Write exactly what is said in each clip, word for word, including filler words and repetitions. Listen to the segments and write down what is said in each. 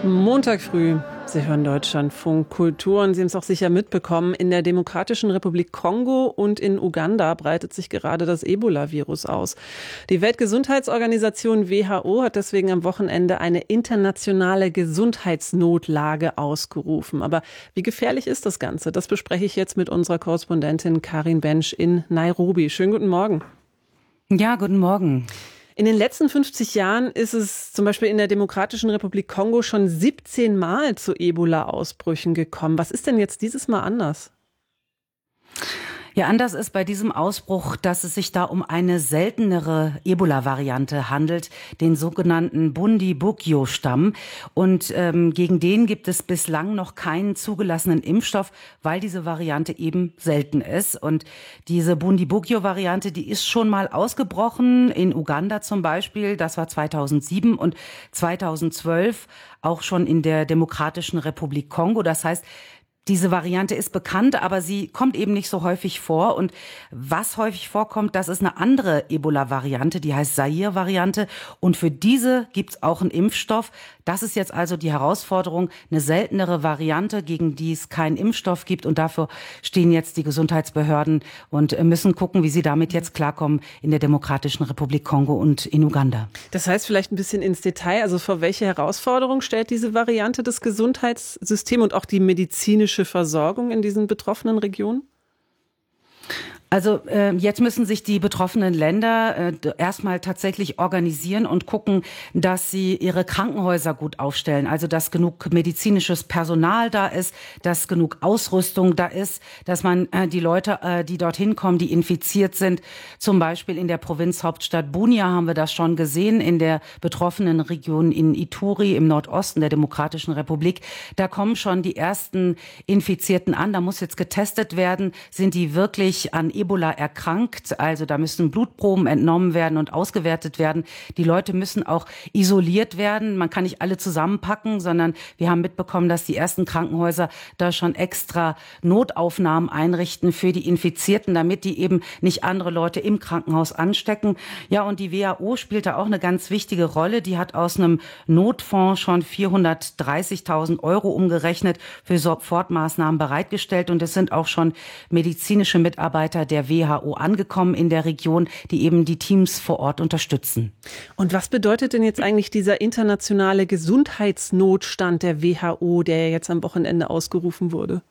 Montag früh, Sie hören Deutschlandfunk Kultur und Sie haben es auch sicher mitbekommen, in der Demokratischen Republik Kongo und in Uganda breitet sich gerade das Ebola-Virus aus. Die Weltgesundheitsorganisation W H O hat deswegen am Wochenende eine internationale Gesundheitsnotlage ausgerufen. Aber wie gefährlich ist das Ganze? Das bespreche ich jetzt mit unserer Korrespondentin Karin Bensch in Nairobi. Schönen guten Morgen. Ja, guten Morgen. In den letzten fünfzig Jahren ist es zum Beispiel in der Demokratischen Republik Kongo schon siebzehn Mal zu Ebola-Ausbrüchen gekommen. Was ist denn jetzt dieses Mal anders? Ja, anders ist bei diesem Ausbruch, dass es sich da um eine seltenere Ebola-Variante handelt, den sogenannten Bundibugyo-Stamm. Und ähm, gegen den gibt es bislang noch keinen zugelassenen Impfstoff, weil diese Variante eben selten ist. Und diese Bundibugyo-Variante, die ist schon mal ausgebrochen, in Uganda zum Beispiel, das war zweitausendsieben und zweitausendzwölf auch schon in der Demokratischen Republik Kongo. Das heißt, diese Variante ist bekannt, aber sie kommt eben nicht so häufig vor. Und was häufig vorkommt, das ist eine andere Ebola-Variante, die heißt Zaire-Variante. Und für diese gibt's auch einen Impfstoff. Das ist jetzt also die Herausforderung, eine seltenere Variante, gegen die es keinen Impfstoff gibt. Und dafür stehen jetzt die Gesundheitsbehörden und müssen gucken, wie sie damit jetzt klarkommen in der Demokratischen Republik Kongo und in Uganda. Das heißt vielleicht ein bisschen ins Detail. Also vor welche Herausforderung stellt diese Variante das Gesundheitssystem und auch die medizinische Versorgung in diesen betroffenen Regionen? Also äh, jetzt müssen sich die betroffenen Länder äh, erstmal tatsächlich organisieren und gucken, dass sie ihre Krankenhäuser gut aufstellen. Also dass genug medizinisches Personal da ist, dass genug Ausrüstung da ist, dass man äh, die Leute, äh, die dorthin kommen, die infiziert sind, zum Beispiel in der Provinzhauptstadt Bunia haben wir das schon gesehen, in der betroffenen Region in Ituri im Nordosten der Demokratischen Republik. Da kommen schon die ersten Infizierten an. Da muss jetzt getestet werden, sind die wirklich an Ebola erkrankt, also da müssen Blutproben entnommen werden und ausgewertet werden. Die Leute müssen auch isoliert werden. Man kann nicht alle zusammenpacken, sondern wir haben mitbekommen, dass die ersten Krankenhäuser da schon extra Notaufnahmen einrichten für die Infizierten, damit die eben nicht andere Leute im Krankenhaus anstecken. Ja, und die W H O spielt da auch eine ganz wichtige Rolle. Die hat aus einem Notfonds schon vierhundertdreißigtausend Euro umgerechnet für Sofortmaßnahmen bereitgestellt. Und es sind auch schon medizinische Mitarbeiter der W H O angekommen in der Region, die eben die Teams vor Ort unterstützen. Und was bedeutet denn jetzt eigentlich dieser internationale Gesundheitsnotstand der W H O, der jetzt am Wochenende ausgerufen wurde?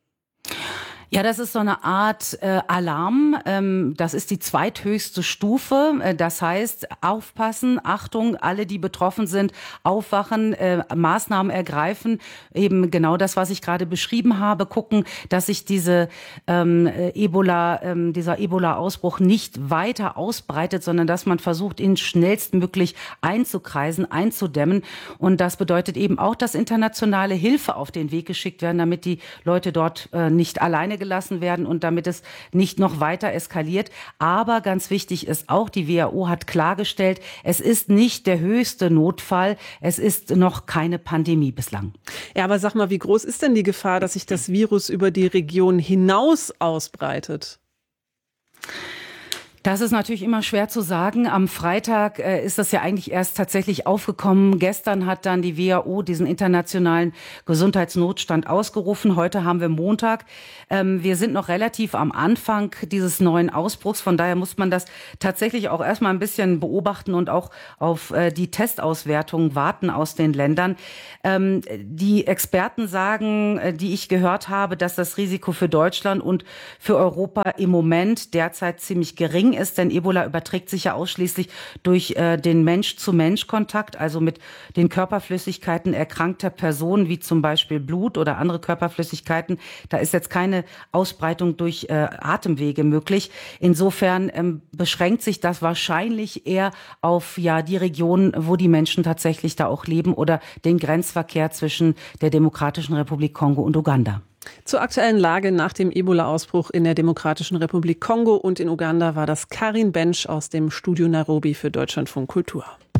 Ja, das ist so eine Art äh, Alarm. Ähm, das ist die zweithöchste Stufe. Äh, das heißt, aufpassen, Achtung, alle, die betroffen sind, aufwachen, äh, Maßnahmen ergreifen. Eben genau das, was ich gerade beschrieben habe, gucken, dass sich diese ähm, Ebola, ähm, dieser Ebola-Ausbruch nicht weiter ausbreitet, sondern dass man versucht, ihn schnellstmöglich einzukreisen, einzudämmen. Und das bedeutet eben auch, dass internationale Hilfe auf den Weg geschickt werden, damit die Leute dort äh, nicht alleine gelassen werden und damit es nicht noch weiter eskaliert. Aber ganz wichtig ist auch, die W H O hat klargestellt, es ist nicht der höchste Notfall, es ist noch keine Pandemie bislang. Ja, aber sag mal, wie groß ist denn die Gefahr, dass sich das Virus über die Region hinaus ausbreitet? Das ist natürlich immer schwer zu sagen. Am Freitag äh, ist das ja eigentlich erst tatsächlich aufgekommen. Gestern hat dann die W H O diesen internationalen Gesundheitsnotstand ausgerufen. Heute haben wir Montag. Ähm, wir sind noch relativ am Anfang dieses neuen Ausbruchs. Von daher muss man das tatsächlich auch erstmal ein bisschen beobachten und auch auf äh, die Testauswertung warten aus den Ländern. Ähm, die Experten sagen, äh, die ich gehört habe, dass das Risiko für Deutschland und für Europa im Moment derzeit ziemlich gering ist, denn Ebola überträgt sich ja ausschließlich durch äh, den Mensch-zu-Mensch-Kontakt, also mit den Körperflüssigkeiten erkrankter Personen, wie zum Beispiel Blut oder andere Körperflüssigkeiten. Da ist jetzt keine Ausbreitung durch äh, Atemwege möglich. Insofern ähm, beschränkt sich das wahrscheinlich eher auf ja die Regionen, wo die Menschen tatsächlich da auch leben oder den Grenzverkehr zwischen der Demokratischen Republik Kongo und Uganda. Zur aktuellen Lage nach dem Ebola-Ausbruch in der Demokratischen Republik Kongo und in Uganda war das Karin Bensch aus dem Studio Nairobi für Deutschlandfunk Kultur.